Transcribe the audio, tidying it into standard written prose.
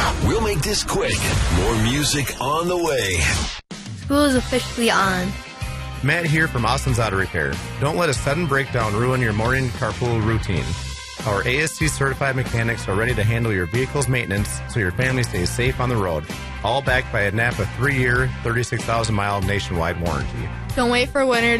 We'll make this quick. More music on the way. School is officially on. Matt here from Austin's Auto Repair. Don't let a sudden breakdown ruin your morning carpool routine. Our ASC certified mechanics are ready to handle your vehicle's maintenance so your family stays safe on the road. All backed by a NAPA 3-year, 36,000-mile nationwide warranty. Don't wait for winter